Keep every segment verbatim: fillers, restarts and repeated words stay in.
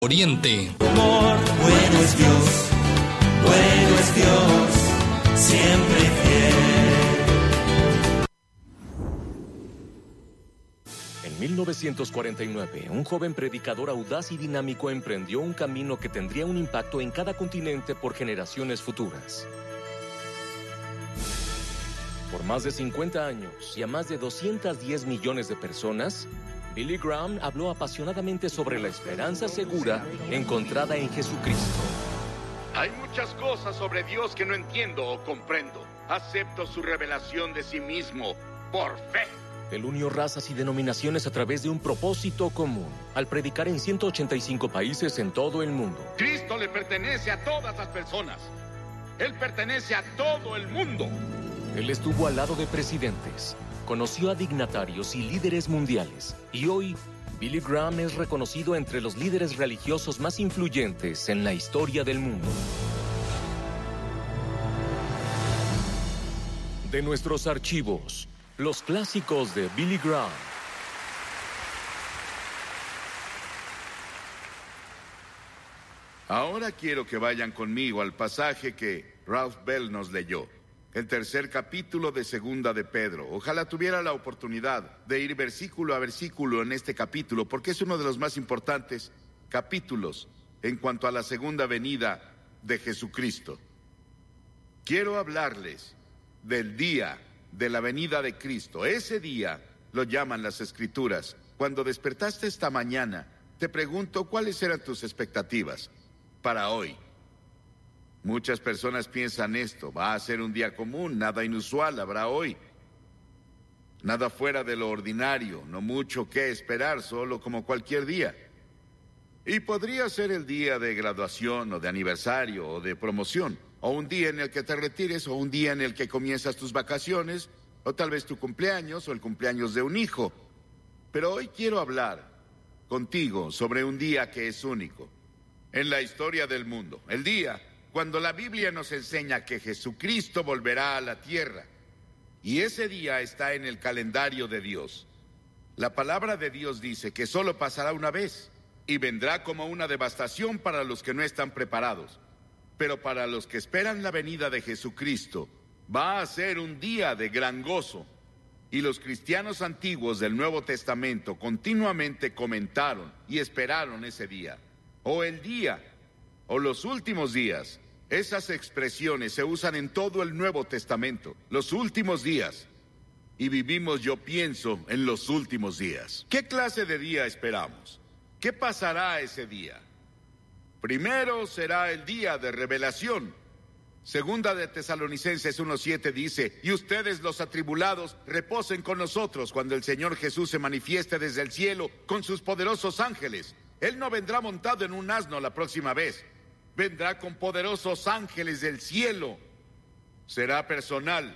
Oriente. Amor, bueno es Dios, bueno es Dios, siempre fiel. En mil novecientos cuarenta y nueve, un joven predicador audaz y dinámico emprendió un camino que tendría un impacto en cada continente por generaciones futuras. Por más de cincuenta años y a más de doscientos diez millones de personas, Billy Graham habló apasionadamente sobre la esperanza segura encontrada en Jesucristo. Hay muchas cosas sobre Dios que no entiendo o comprendo. Acepto su revelación de sí mismo por fe. Él unió razas y denominaciones a través de un propósito común, al predicar en ciento ochenta y cinco países en todo el mundo. Cristo le pertenece a todas las personas. Él pertenece a todo el mundo. Él estuvo al lado de presidentes, conoció a dignatarios y líderes mundiales, y hoy Billy Graham es reconocido entre los líderes religiosos más influyentes en la historia del mundo. De nuestros archivos, los clásicos de Billy Graham. Ahora quiero que vayan conmigo al pasaje que Ralph Bell nos leyó. El tercer capítulo de Segunda de Pedro. Ojalá tuviera la oportunidad de ir versículo a versículo en este capítulo, porque es uno de los más importantes capítulos en cuanto a la segunda venida de Jesucristo. Quiero hablarles del día de la venida de Cristo. Ese día lo llaman las Escrituras. Cuando despertaste esta mañana, te pregunto, ¿cuáles eran tus expectativas para hoy? Muchas personas piensan esto: va a ser un día común, nada inusual habrá hoy. Nada fuera de lo ordinario, no mucho que esperar, solo como cualquier día. Y podría ser el día de graduación, o de aniversario, o de promoción, o un día en el que te retires, o un día en el que comienzas tus vacaciones, o tal vez tu cumpleaños, o el cumpleaños de un hijo. Pero hoy quiero hablar contigo sobre un día que es único en la historia del mundo. El día cuando la Biblia nos enseña que Jesucristo volverá a la tierra. Y ese día está en el calendario de Dios. La palabra de Dios dice que solo pasará una vez y vendrá como una devastación para los que no están preparados. Pero para los que esperan la venida de Jesucristo, va a ser un día de gran gozo. Y los cristianos antiguos del Nuevo Testamento continuamente comentaron y esperaron ese día, o el día, o los últimos días. Esas expresiones se usan en todo el Nuevo Testamento, los últimos días. Y vivimos, yo pienso, en los últimos días. ¿Qué clase de día esperamos? ¿Qué pasará ese día? Primero será el día de revelación. Segunda de Tesalonicenses uno siete dice: y ustedes los atribulados reposen con nosotros cuando el Señor Jesús se manifieste desde el cielo con sus poderosos ángeles. Él no vendrá montado en un asno la próxima vez. Vendrá con poderosos ángeles del cielo. Será personal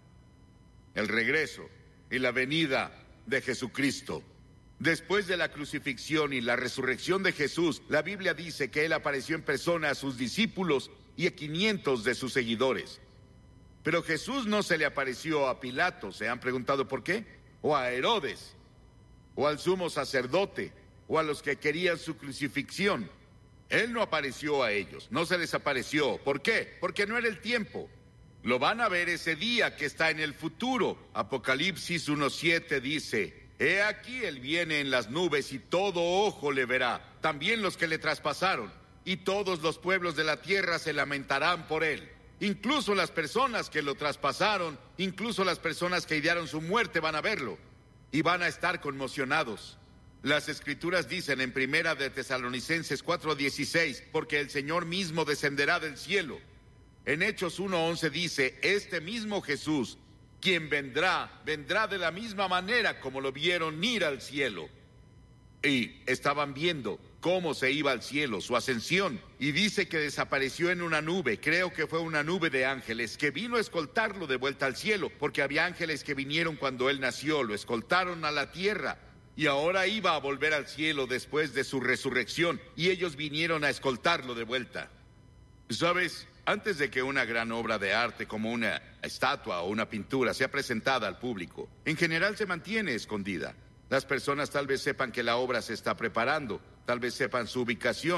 el regreso y la venida de Jesucristo. Después de la crucifixión y la resurrección de Jesús, la Biblia dice que Él apareció en persona a sus discípulos y a quinientos de sus seguidores. Pero Jesús no se le apareció a Pilato, ¿se han preguntado por qué? O a Herodes, o al sumo sacerdote, o a los que querían su crucifixión. Él no apareció a ellos, no se les apareció. ¿Por qué? Porque no era el tiempo. Lo van a ver ese día que está en el futuro. Apocalipsis uno siete dice: he aquí él viene en las nubes y todo ojo le verá, también los que le traspasaron, y todos los pueblos de la tierra se lamentarán por él. Incluso las personas que lo traspasaron, incluso las personas que idearon su muerte van a verlo y van a estar conmocionados. Las Escrituras dicen en Primera de Tesalonicenses cuatro dieciséis, porque el Señor mismo descenderá del cielo. En Hechos uno once dice: este mismo Jesús, quien vendrá, vendrá de la misma manera como lo vieron ir al cielo. Y estaban viendo cómo se iba al cielo, su ascensión. Y dice que desapareció en una nube, creo que fue una nube de ángeles, que vino a escoltarlo de vuelta al cielo, porque había ángeles que vinieron cuando él nació, lo escoltaron a la tierra. Y ahora iba a volver al cielo después de su resurrección, y ellos vinieron a escoltarlo de vuelta. ¿Sabes? Antes de que una gran obra de arte como una estatua o una pintura sea presentada al público, en general se mantiene escondida. Las personas tal vez sepan que la obra se está preparando, Tal vez sepan su ubicación.